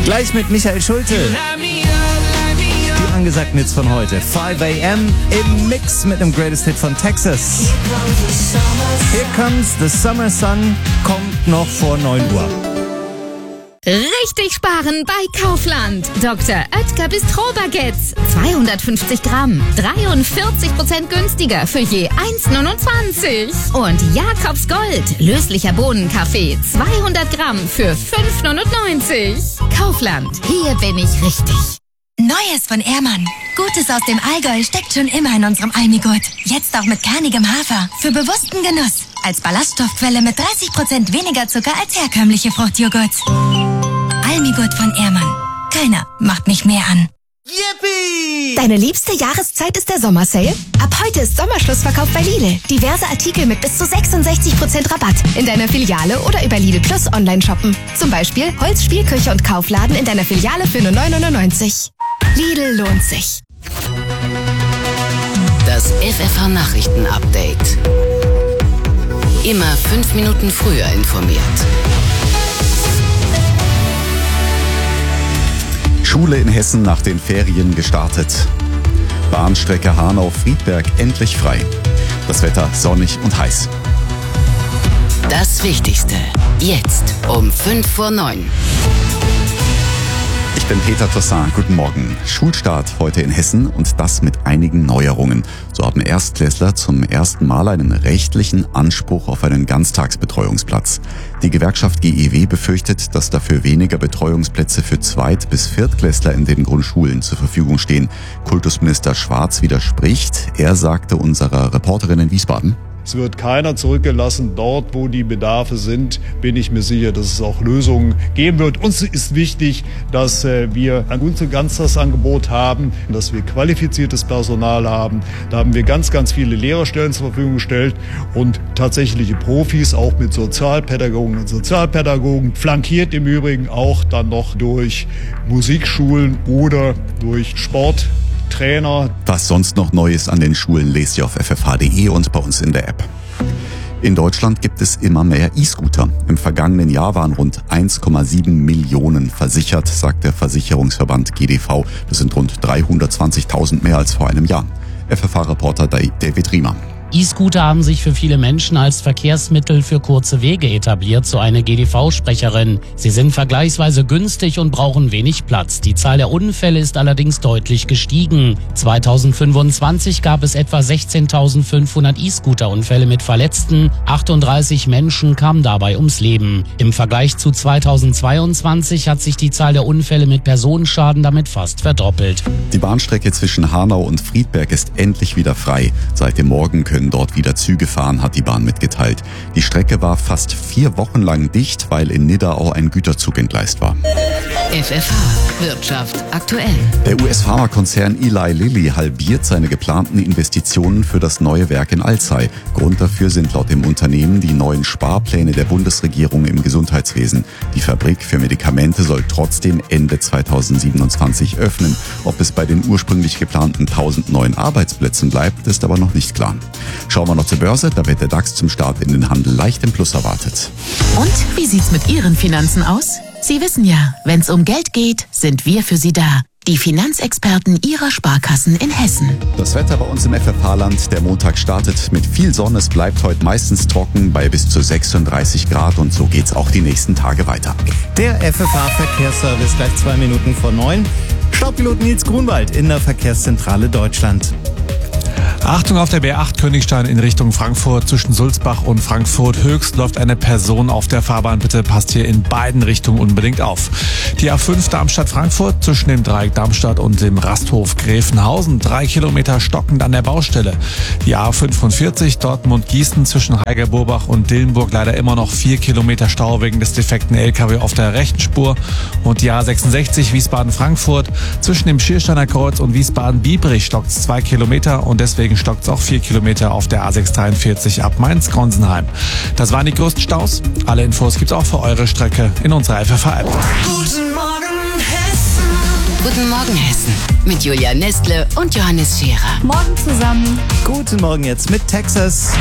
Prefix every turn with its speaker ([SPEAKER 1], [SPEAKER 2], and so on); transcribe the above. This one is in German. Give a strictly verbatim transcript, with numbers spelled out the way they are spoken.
[SPEAKER 1] Gleich mit Michael Schulte. Die angesagten Hits von heute. five a.m. im Mix mit dem Greatest Hit von Texas. Here Comes the Summer Sun kommt noch vor neun Uhr.
[SPEAKER 2] Richtig sparen bei Kaufland. Doktor Oetker Bistro-Baguettes. zweihundertfünfzig Gramm. dreiundvierzig Prozent günstiger für je eins Komma neunundzwanzig. Und Jakobs Gold. Löslicher Bohnenkaffee. zweihundert Gramm für fünf Komma neunundneunzig. Kaufland. Hier bin ich richtig.
[SPEAKER 3] Neues von Ehrmann. Gutes aus dem Allgäu steckt schon immer in unserem Almigurt. Jetzt auch mit kernigem Hafer. Für bewussten Genuss. Als Ballaststoffquelle mit dreißig Prozent weniger Zucker als herkömmliche Fruchtjoghurts. Almigurt von Ehrmann. Keiner macht mich mehr an.
[SPEAKER 1] Yippie!
[SPEAKER 4] Deine liebste Jahreszeit ist der Sommersale? Ab heute ist Sommerschlussverkauf bei Lidl. Diverse Artikel mit bis zu sechsundsechzig Prozent Rabatt. In deiner Filiale oder über Lidl Plus online shoppen. Zum Beispiel Holz, Spielküche und Kaufladen in deiner Filiale für nur neun neunundneunzig. Lidl lohnt sich.
[SPEAKER 5] Das F F H-Nachrichten-Update. Immer fünf Minuten früher informiert.
[SPEAKER 6] Schule in Hessen nach den Ferien gestartet. Bahnstrecke Hanau-Friedberg endlich frei. Das Wetter sonnig und heiß.
[SPEAKER 5] Das Wichtigste. Jetzt um fünf vor neun.
[SPEAKER 6] Ich bin Peter Tossin. Guten Morgen. Schulstart heute in Hessen und das mit einigen Neuerungen. So haben Erstklässler zum ersten Mal einen rechtlichen Anspruch auf einen Ganztagsbetreuungsplatz. Die Gewerkschaft G E W befürchtet, dass dafür weniger Betreuungsplätze für Zweit- bis Viertklässler in den Grundschulen zur Verfügung stehen. Kultusminister Schwarz widerspricht. Er sagte unserer Reporterin in Wiesbaden:
[SPEAKER 7] Es wird keiner zurückgelassen. Dort, wo die Bedarfe sind, bin ich mir sicher, dass es auch Lösungen geben wird. Uns ist wichtig, dass wir ein gutes Ganztagsangebot haben, dass wir qualifiziertes Personal haben. Da haben wir ganz, ganz viele Lehrerstellen zur Verfügung gestellt und tatsächliche Profis, auch mit Sozialpädagogen und Sozialpädagogen, flankiert im Übrigen auch dann noch durch Musikschulen oder durch Sport. Trainer.
[SPEAKER 6] Was sonst noch Neues an den Schulen lest ihr auf f f h punkt d e und bei uns in der App. In Deutschland gibt es immer mehr E-Scooter. Im vergangenen Jahr waren rund eins Komma sieben Millionen versichert, sagt der Versicherungsverband G D V. Das sind rund dreihundertzwanzigtausend mehr als vor einem Jahr. F F H-Reporter David Riemer.
[SPEAKER 8] E-Scooter haben sich für viele Menschen als Verkehrsmittel für kurze Wege etabliert, so eine G D V-Sprecherin. Sie sind vergleichsweise günstig und brauchen wenig Platz. Die Zahl der Unfälle ist allerdings deutlich gestiegen. zweitausendfünfundzwanzig gab es etwa sechzehntausendfünfhundert E-Scooter-Unfälle mit Verletzten. achtunddreißig Menschen kamen dabei ums Leben. Im Vergleich zu zweitausendzweiundzwanzig hat sich die Zahl der Unfälle mit Personenschaden damit fast verdoppelt.
[SPEAKER 6] Die Bahnstrecke zwischen Hanau und Friedberg ist endlich wieder frei. Seit dem Morgen können dort wieder Züge fahren, hat die Bahn mitgeteilt. Die Strecke war fast vier Wochen lang dicht, weil in Nidau ein Güterzug entgleist war.
[SPEAKER 5] F F H Wirtschaft aktuell.
[SPEAKER 6] Der U S-Pharmakonzern Eli Lilly halbiert seine geplanten Investitionen für das neue Werk in Alzey. Grund dafür sind laut dem Unternehmen die neuen Sparpläne der Bundesregierung im Gesundheitswesen. Die Fabrik für Medikamente soll trotzdem Ende zweitausendsiebenundzwanzig öffnen. Ob es bei den ursprünglich geplanten tausend neuen Arbeitsplätzen bleibt, ist aber noch nicht klar. Schauen wir noch zur Börse, da wird der DAX zum Start in den Handel leicht im Plus erwartet.
[SPEAKER 9] Und wie sieht's mit Ihren Finanzen aus? Sie wissen ja, wenn's um Geld geht, sind wir für Sie da. Die Finanzexperten Ihrer Sparkassen in Hessen.
[SPEAKER 6] Das Wetter bei uns im F F H-Land. Der Montag startet mit viel Sonne. Es bleibt heute meistens trocken bei bis zu sechsunddreißig Grad und so geht's auch die nächsten Tage weiter.
[SPEAKER 1] Der F F H-Verkehrsservice gleich zwei Minuten vor neun. Staubpilot Nils Grunwald in der Verkehrszentrale Deutschland.
[SPEAKER 10] Achtung auf der B acht Königstein in Richtung Frankfurt. Zwischen Sulzbach und Frankfurt Höchst läuft eine Person auf der Fahrbahn. Bitte passt hier in beiden Richtungen unbedingt auf. Die A fünf Darmstadt-Frankfurt zwischen dem Dreieck Darmstadt und dem Rasthof Gräfenhausen. Drei Kilometer stockend an der Baustelle. Die A fünfundvierzig Dortmund-Gießen zwischen Heiger-Burbach und Dillenburg leider immer noch vier Kilometer Stau wegen des defekten L K W auf der rechten Spur. Und die A sechsundsechzig Wiesbaden-Frankfurt zwischen dem Schiersteiner Kreuz und Wiesbaden-Biebrich stockt es zwei Kilometer und deswegen stockt es auch vier Kilometer auf der A sechshundertdreiundvierzig ab Mainz-Gronsenheim. Das waren die größten Staus. Alle Infos gibt's auch für eure Strecke in unserer F F H-App.
[SPEAKER 5] Guten Morgen Hessen. Guten Morgen Hessen. Mit Julia Nestle und Johannes Scherer.
[SPEAKER 2] Morgen zusammen.
[SPEAKER 1] Guten Morgen jetzt mit Texas.